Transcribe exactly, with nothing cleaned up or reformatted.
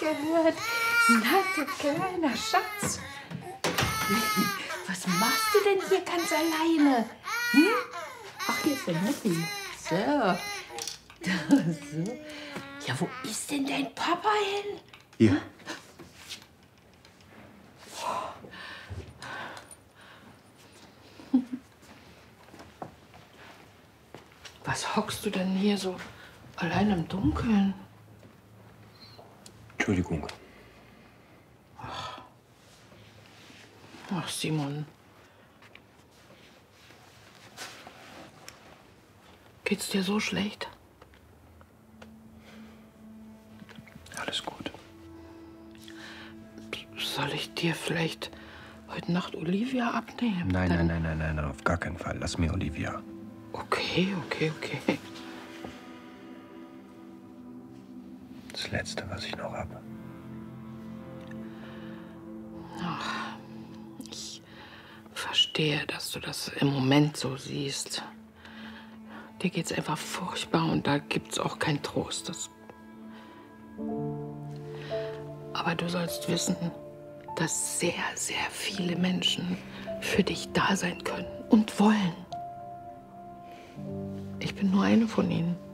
gehört. Na, du kleiner Schatz. Was machst du denn hier ganz alleine? Hm? Ach, hier ist der Mutti. So. So. Ja, wo ist denn dein Papa hin? Hier. Was hockst du denn hier so allein im Dunkeln? Entschuldigung. Ach, Ach Simon. Geht's dir so schlecht? Alles gut. Soll ich dir vielleicht heute Nacht Olivia abnehmen? Nein, Dann... nein, nein, nein, nein, auf gar keinen Fall. Lass mir Olivia. Okay, okay, okay. Das Letzte, was ich noch habe. Ach, ich verstehe, dass du das im Moment so siehst. Dir geht's einfach furchtbar und da gibt's auch keinen Trost. Das Aber du sollst wissen, dass sehr, sehr viele Menschen für dich da sein können und wollen. Ich bin nur eine von ihnen.